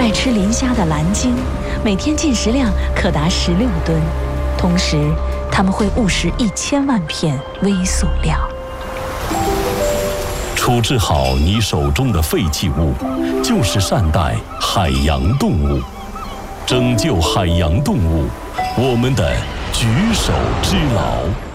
爱吃磷虾的蓝鲸，每天进食量可达16吨，同时它们会误食1000万片微塑料。 处置好你手中的废弃物，就是善待海洋动物，拯救海洋动物，我们的举手之劳。